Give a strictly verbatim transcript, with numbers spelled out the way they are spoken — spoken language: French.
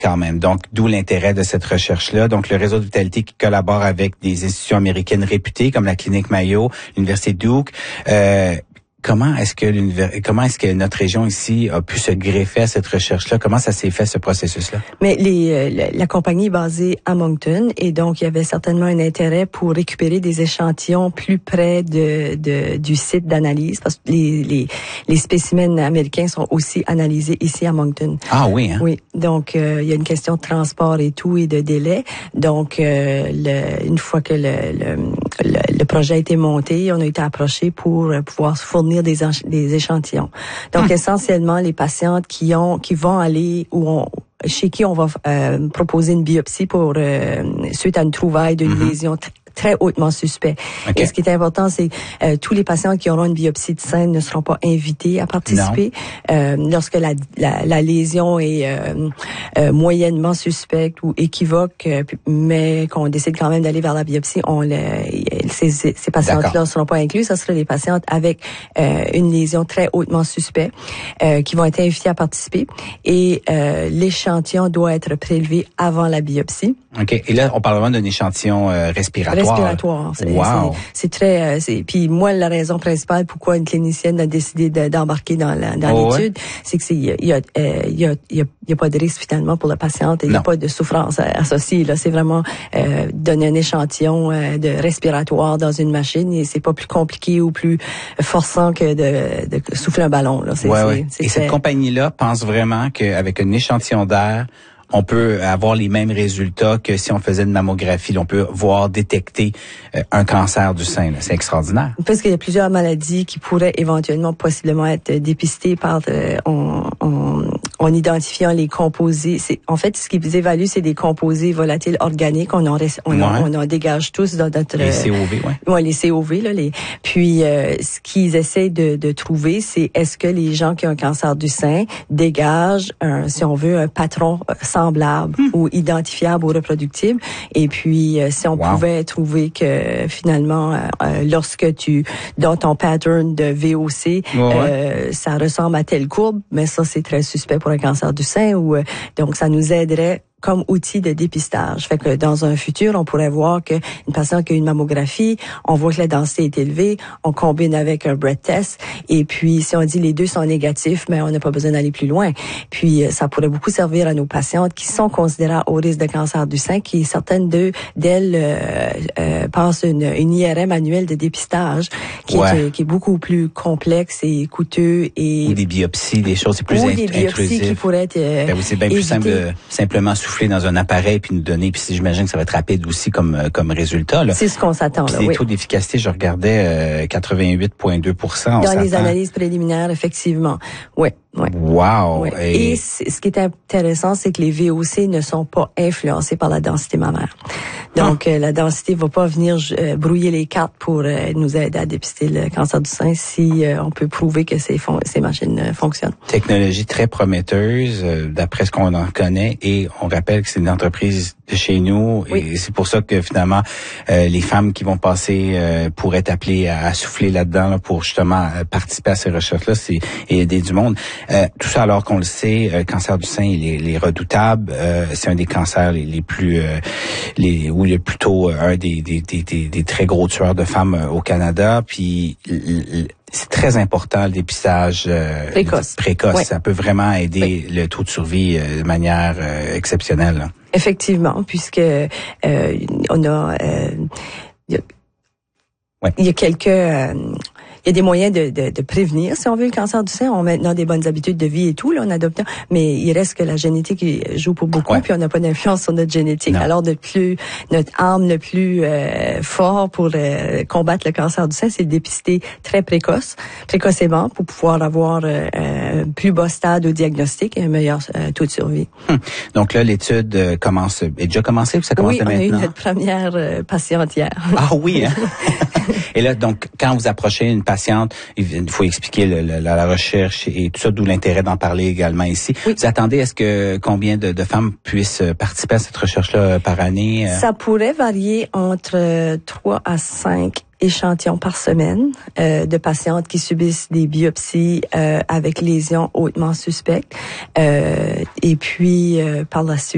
quand même. Donc, d'où l'intérêt de cette recherche-là. Donc, le réseau de vitalité qui collabore avec des institutions américaines réputées comme la Clinique Mayo, l'Université Duke. Euh, Comment est-ce que l'univers, comment est-ce que notre région ici a pu se greffer à cette recherche-là? Comment ça s'est fait, ce processus-là? Mais les, euh, la, la compagnie est basée à Moncton et donc il y avait certainement un intérêt pour récupérer des échantillons plus près de, de du site d'analyse parce que les, les, les spécimens américains sont aussi analysés ici à Moncton. Ah oui, hein? Oui. Donc, euh, il y a une question de transport et tout et de délai. Donc, euh, le, une fois que le, le, le, le projet a été monté, on a été approché pour pouvoir fournir Des, des échantillons. Donc, hum. essentiellement, les patientes qui ont, qui vont aller ou on, chez qui on va euh, proposer une biopsie pour euh, suite à une trouvaille d'une mm-hmm. lésion t- très hautement suspect. Okay. Et ce qui est important, c'est euh, tous les patients qui auront une biopsie de sein ne seront pas invités à participer. Euh, lorsque la, la, la lésion est euh, euh, moyennement suspecte ou équivoque, euh, mais qu'on décide quand même d'aller vers la biopsie, on le, ces, ces patientes-là ne seront pas inclus. Ça sera des patientes avec euh, une lésion très hautement suspecte euh, qui vont être invitées à participer. Et euh, l'échantillon doit être prélevé avant la biopsie. OK. Et là, on parle vraiment d'un échantillon euh, respiratoire. Respiratoire. C'est, wow. c'est, c'est très. Euh, c'est, puis moi, la raison principale pourquoi une clinicienne a décidé de, d'embarquer dans, la, dans oh, l'étude, ouais. c'est que c'est il y a euh, il y a il y a, y a pas de risque finalement pour la patiente et il y a pas de souffrance associée. Là, c'est vraiment euh, donner un échantillon euh, de respiratoire dans une machine et c'est pas plus compliqué ou plus forçant que de, de souffler un ballon. Là. C'est, ouais, c'est, ouais. c'est et très... cette compagnie-là pense vraiment qu'avec un échantillon d'air, on peut avoir les mêmes résultats que si on faisait une mammographie. On peut voir détecter euh, un cancer du sein. Là. C'est extraordinaire. Parce qu'il y a plusieurs maladies qui pourraient éventuellement possiblement être dépistées par euh, en, en, en identifiant les composés. C'est, en fait, ce qu'ils évaluent, c'est des composés volatiles organiques. On en, on, ouais. on en dégage tous dans notre... Les C O V, oui. Ouais, les C O V. Là, les, puis, euh, ce qu'ils essaient de, de trouver, c'est est-ce que les gens qui ont un cancer du sein dégagent, un, si on veut, un patron sans semblable hmm. ou identifiable ou reproductible. Et puis, euh, si on wow. pouvait trouver que finalement, euh, lorsque tu, dans ton pattern de V O C, ouais, euh, ouais. ça ressemble à telle courbe, mais ça, c'est très suspect pour un cancer du sein. Ou euh, donc, ça nous aiderait comme outil de dépistage. Fait que dans un futur, on pourrait voir que une patiente qui a une mammographie, on voit que la densité est élevée, on combine avec un breath test, et puis si on dit les deux sont négatifs, mais on n'a pas besoin d'aller plus loin. Puis ça pourrait beaucoup servir à nos patientes qui sont considérées au risque de cancer du sein, qui certaines d'eux, d'elles euh, euh, passent une, une I R M annuelle de dépistage qui, ouais. est, qui est beaucoup plus complexe et coûteux et ou des biopsies, des choses c'est plus ou int- des biopsies intrusif. qui pourraient être euh, ben oui, c'est bien plus simple de simplement souffler dans un appareil puis nous donner, puis j'imagine que ça va être rapide aussi comme comme résultat. Là. C'est ce qu'on s'attend. Puis là, les oui. taux d'efficacité, je regardais euh, quatre-vingt-huit virgule deux pour cent. Dans les analyses préliminaires, effectivement. Oui. Ouais. Wow! Ouais. Et, Et ce qui est intéressant, c'est que les V O C ne sont pas influencés par la densité mammaire. Donc, ah. euh, la densité va pas venir euh, brouiller les cartes pour euh, nous aider à dépister le cancer du sein si euh, on peut prouver que ces, fon- ces machines euh, fonctionnent. Technologie très prometteuse, euh, d'après ce qu'on en connaît. Et on rappelle que c'est une entreprise de chez nous. Oui. Et c'est pour ça que finalement, euh, les femmes qui vont passer euh, pourraient être appelées à, à souffler là-dedans là, pour justement euh, participer à ces recherches-là c'est, et aider du monde. Euh, tout ça alors qu'on le sait, le cancer du sein, il est, il est redoutable. Euh, c'est un des cancers les, les plus, euh, les, ou le plutôt euh, un des, des, des, des, des très gros tueurs de femmes euh, au Canada. Puis l, c'est très important le dépistage euh, précoce. précoce. Oui. Ça peut vraiment aider oui. le taux de survie euh, de manière euh, exceptionnelle. Là. Effectivement, puisque euh, on a, euh, il y a, ouais. il y a quelques euh, il y a des moyens de, de, de prévenir, si on veut, le cancer du sein. On a maintenant des bonnes habitudes de vie et tout, là, on adopte. Mais il reste que la génétique joue pour beaucoup, ouais. puis on n'a pas d'influence sur notre génétique. Non. Alors, de plus, notre arme le plus euh, fort pour euh, combattre le cancer du sein, c'est de dépister très précoce, précocement, pour pouvoir avoir euh, un plus bas stade au diagnostic et un meilleur euh, taux de survie. Hum. Donc là, l'étude euh, commence, est déjà commencée ou ça commence oui, maintenant? Oui, on a eu notre première euh, patiente hier. Ah oui, hein? Et là, donc, quand vous approchez une patiente, il faut expliquer le, le, la recherche et tout ça, d'où l'intérêt d'en parler également ici. Oui. Vous attendez, est-ce que combien de, de femmes puissent participer à cette recherche-là par année? Ça pourrait varier entre trois à cinq échantillons par semaine euh, de patientes qui subissent des biopsies euh, avec lésions hautement suspectes. Euh, et puis, euh, par la suite,